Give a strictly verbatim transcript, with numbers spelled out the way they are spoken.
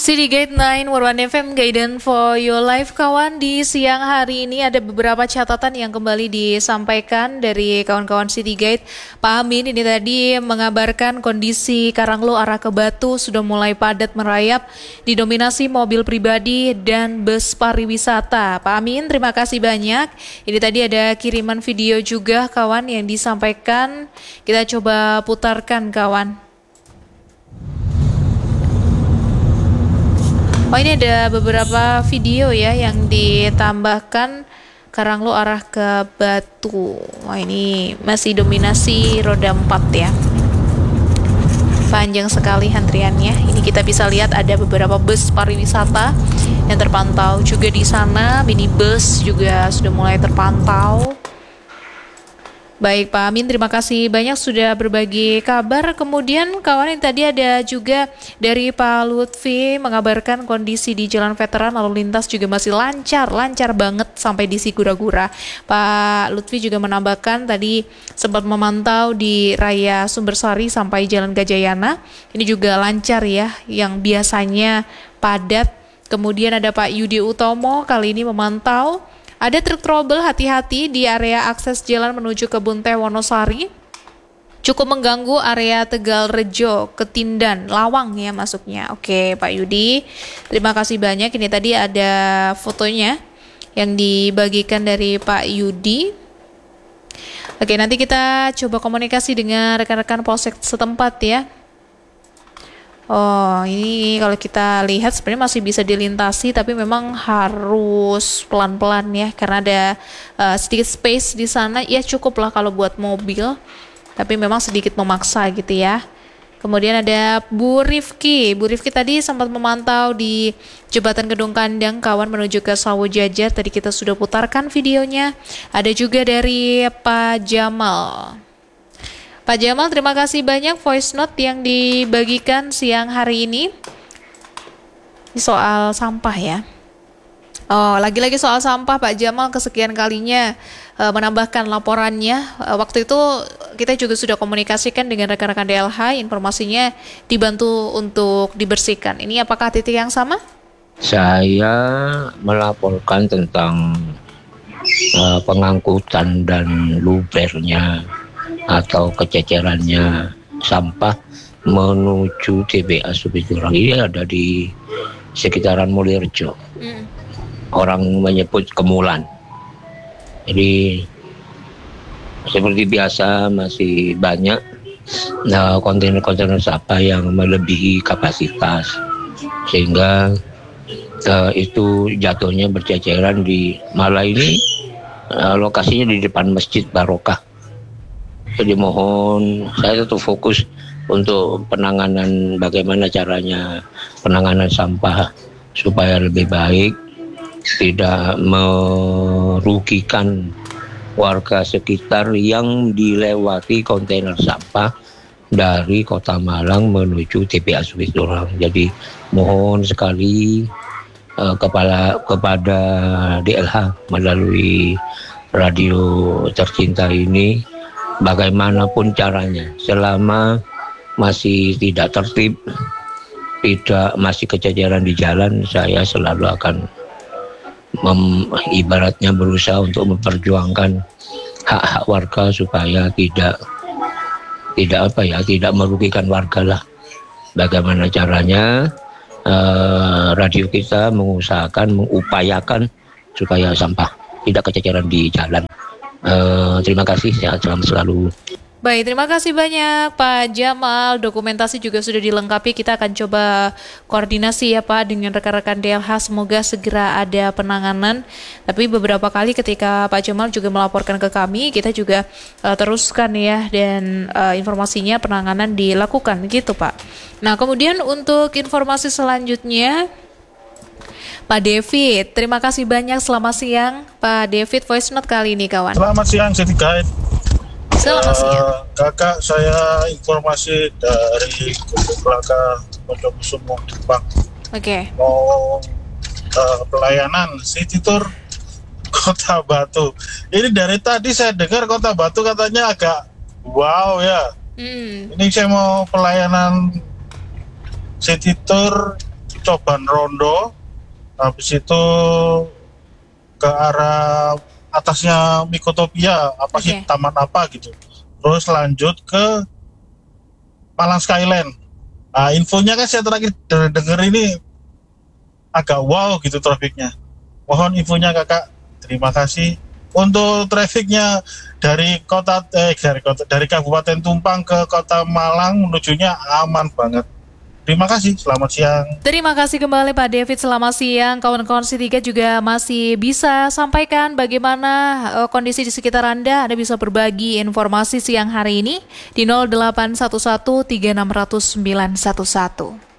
City Gate sembilan Warwan F M Guidance for Your Life kawan. Di siang hari ini ada beberapa catatan yang kembali disampaikan dari kawan-kawan City Gate. Pak Amin ini tadi mengabarkan kondisi Karanglo arah ke Batu sudah mulai padat merayap, didominasi mobil pribadi dan bus pariwisata. Pak Amin, terima kasih banyak. Ini tadi ada kiriman video juga kawan yang disampaikan. Kita coba putarkan kawan. Oh, ini ada beberapa video ya yang ditambahkan Karanglo arah ke Batu. Wah, ini masih dominasi roda empat ya. Panjang sekali antriannya. Ini kita bisa lihat ada beberapa bus pariwisata yang terpantau juga di sana. Minibus juga sudah mulai terpantau. Baik Pak Amin, terima kasih banyak sudah berbagi kabar. Kemudian kawan yang tadi ada juga dari Pak Lutfi mengabarkan kondisi di Jalan Veteran lalu lintas juga masih lancar, lancar banget sampai di Sigura-gura. Pak Lutfi juga menambahkan tadi sempat memantau di Raya Sumbersari sampai Jalan Gajayana. Ini juga lancar ya, yang biasanya padat. Kemudian ada Pak Yudi Utomo kali ini memantau. Ada truk trouble, hati-hati di area akses jalan menuju Kebun Teh Wonosari. Cukup mengganggu area Tegal Rejo, Ketindan, Lawang ya masuknya. Oke Pak Yudi, terima kasih banyak. Ini tadi ada fotonya yang dibagikan dari Pak Yudi. Oke, nanti kita coba komunikasi dengan rekan-rekan polsek setempat ya. Oh, ini kalau kita lihat sebenarnya masih bisa dilintasi, tapi memang harus pelan-pelan ya, karena ada uh, sedikit space di sana. Ya cukup lah kalau buat mobil, tapi memang sedikit memaksa gitu ya. Kemudian ada Bu Rifki. Bu Rifki tadi sempat memantau di Jembatan Gedung Kandang kawan menuju ke Sawo Jajar. Tadi kita sudah putarkan videonya. Ada juga dari Pak Jamal. Pak Jamal, terima kasih banyak voice note yang dibagikan siang hari ini. Ini soal sampah ya. Oh, lagi-lagi soal sampah Pak Jamal kesekian kalinya e, menambahkan laporannya. E, waktu itu kita juga sudah komunikasikan dengan rekan-rekan D L H, informasinya dibantu untuk dibersihkan. Ini apakah titik yang sama? Saya melaporkan tentang e, pengangkutan dan lubernya atau kececerannya sampah menuju T B A Subidurang. Ini ada di sekitaran Mulirjo. Mm. Orang menyebut Kemulan. Jadi seperti biasa masih banyak nah, kontainer-kontainer sampah yang melebihi kapasitas, sehingga uh, itu jatuhnya berceceran di malah ini uh, lokasinya di depan Masjid Barokah. Jadi mohon saya tetap fokus untuk penanganan, bagaimana caranya penanganan sampah supaya lebih baik, tidak merugikan warga sekitar yang dilewati kontainer sampah dari Kota Malang menuju T B A Subidurang. Jadi mohon sekali uh, kepala kepada D L H melalui radio tercinta ini, bagaimanapun caranya, selama masih tidak tertib, tidak masih kececeran di jalan, saya selalu akan mem, ibaratnya berusaha untuk memperjuangkan hak-hak warga supaya tidak tidak apa ya, tidak merugikan warga lah. Bagaimana caranya uh, radio kita mengusahakan, mengupayakan supaya sampah tidak kececeran di jalan. Uh, terima kasih, sehat selamat selalu. Baik, terima kasih banyak Pak Jamal. Dokumentasi juga sudah dilengkapi. Kita akan coba koordinasi ya Pak dengan rekan-rekan D L H. Semoga segera ada penanganan. Tapi beberapa kali ketika Pak Jamal juga melaporkan ke kami, kita juga uh, teruskan ya, dan uh, informasinya penanganan dilakukan gitu Pak. Nah, kemudian untuk informasi selanjutnya, Pak David, terima kasih banyak. Selamat siang Pak David, voice note kali ini kawan. Selamat siang City Guide. Selamat siang. Uh, kakak, saya informasi dari Kubu Kelaka Bondokusumo Jepang. Oke. Okay. Mau uh, pelayanan City Tour Kota Batu. Ini dari tadi saya dengar Kota Batu katanya agak wow ya. Hmm. Ini saya mau pelayanan City Tour Coban Rondo, habis itu ke arah atasnya Mikotopia, apa sih Oke. taman apa gitu. Terus lanjut ke Malang Skyline. Nah, infonya kan saya terakhir de- denger ini agak wow gitu trafiknya. Mohon infonya kakak. Terima kasih. Untuk trafiknya dari kota eh dari kota dari Kabupaten Tumpang ke Kota Malang menujunya aman banget. Terima kasih. Selamat siang. Terima kasih kembali Pak David, selamat siang. Kawan-kawan C tiga juga masih bisa sampaikan bagaimana eh, kondisi di sekitar Anda. Anda bisa berbagi informasi siang hari ini di nol delapan satu satu tiga enam nol nol sembilan satu satu.